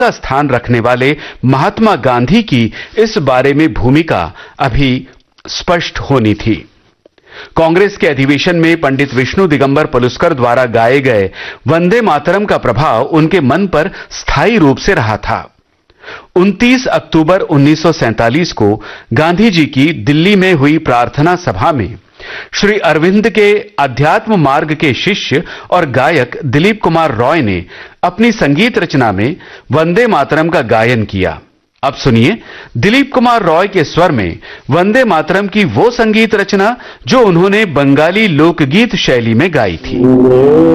का स्थान रखने वाले महात्मा गांधी की इस बारे में भूमिका अभी स्पष्ट होनी थी। कांग्रेस के अधिवेशन में पंडित विष्णु दिगंबर पलुस्कर द्वारा गाए गए वंदे मातरम का प्रभाव उनके मन पर स्थायी रूप से रहा था। 29 अक्टूबर 1947 को गांधी जी की दिल्ली में हुई प्रार्थना सभा में श्री अरविंद के अध्यात्म मार्ग के शिष्य और गायक दिलीप कुमार रॉय ने अपनी संगीत रचना में वंदे मातरम का गायन किया। अब सुनिए दिलीप कुमार रॉय के स्वर में वंदे मातरम की वो संगीत रचना जो उन्होंने बंगाली लोकगीत शैली में गाई थी।